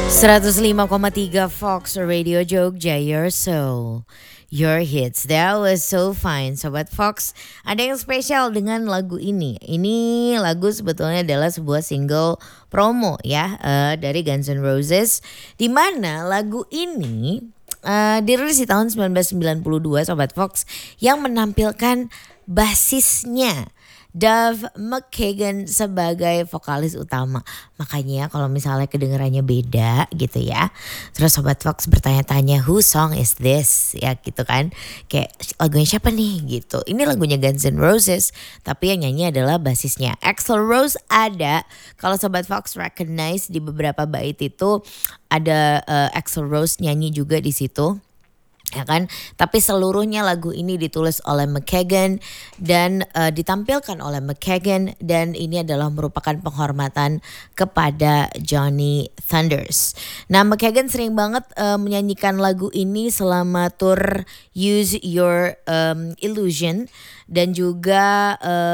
105,3 Fox Radio Jogja, your soul, your hits. That was so fine, Sobat Fox. Ada yang spesial dengan lagu ini. Ini lagu sebetulnya adalah sebuah single promo ya dari Guns N' Roses. Di mana lagu ini dirilis di tahun 1992, Sobat Fox, yang menampilkan basisnya Duff McKagan sebagai vokalis utama. Makanya kalau misalnya kedengarannya beda gitu ya, terus Sobat Fox bertanya-tanya who song is this ya gitu kan, kayak lagunya siapa nih gitu. Ini lagunya Guns N' Roses tapi yang nyanyi adalah basisnya Axl Rose. Ada, kalau Sobat Fox recognize di beberapa bait itu ada Axl Rose nyanyi juga di situ, ya kan? Tapi seluruhnya lagu ini ditulis oleh McKagan dan ditampilkan oleh McKagan, dan ini adalah merupakan penghormatan kepada Johnny Thunders. Nah, McKagan sering banget menyanyikan lagu ini selama tour Use Your Illusion, dan juga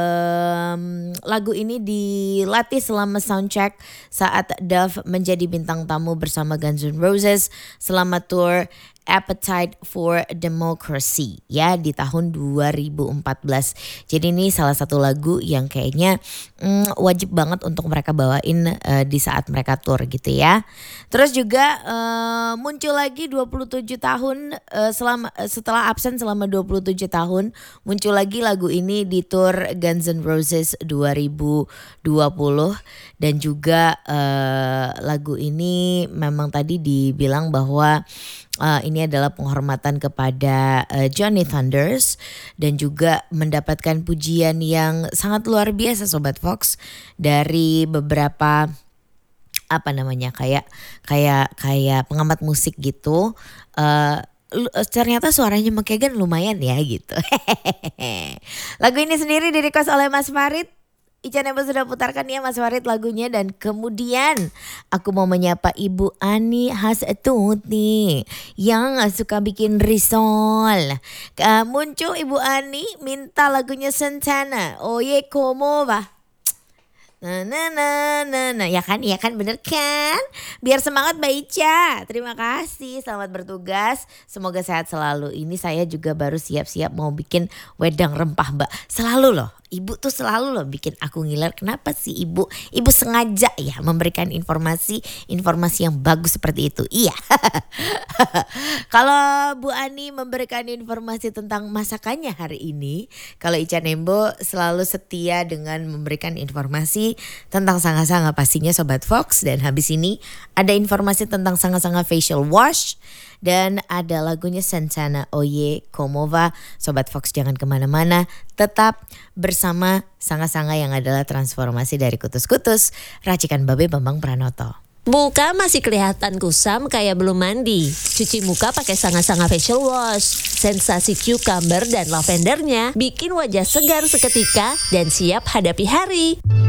lagu ini dilatih selama soundcheck saat Duff menjadi bintang tamu bersama Guns N' Roses selama tour Appetite for Democracy ya di tahun 2014. Jadi ini salah satu lagu yang kayaknya wajib banget untuk mereka bawain di saat mereka tour gitu ya. Terus juga muncul lagi 27 tahun setelah absen selama 27 tahun, muncul lagi lagu ini di tour Guns N' Roses 2020. Dan juga lagu ini memang tadi dibilang bahwa ini adalah penghormatan kepada Johnny Thunders, dan juga mendapatkan pujian yang sangat luar biasa, Sobat Fox, dari beberapa kayak pengamat musik gitu. Ternyata suaranya McKagan lumayan ya gitu. Lagu ini sendiri di-request oleh Mas Farid. Ica Nembo sudah putarkan ya Mas Farid lagunya, dan kemudian aku mau menyapa Ibu Ani Hastuti yang suka bikin risol. Muncul Ibu Ani minta lagunya Santana, Oye Como Va. Nah, ya kan bener kan? Biar semangat Mbak Ica. Terima kasih, selamat bertugas. Semoga sehat selalu. Ini saya juga baru siap-siap mau bikin wedang rempah Mbak. Selalu loh, Ibu tuh selalu loh bikin aku ngiler. Kenapa sih Ibu? Ibu sengaja ya memberikan informasi yang bagus seperti itu. Iya. Kalau Bu Ani memberikan informasi tentang masakannya hari ini, kalau Ica Nembo selalu setia dengan memberikan informasi tentang sanga-sanga pastinya Sobat Fox. Dan habis ini ada informasi tentang sanga-sanga facial wash, dan ada lagunya Santana, Oye Como Va. Sobat Fox jangan kemana-mana, tetap bersama sanga-sanga yang adalah transformasi dari kutus-kutus racikan Babe Bambang Pranoto. Muka masih kelihatan kusam kayak belum mandi. Cuci muka pakai sanga-sanga facial wash. Sensasi cucumber dan lavendernya bikin wajah segar seketika dan siap hadapi hari.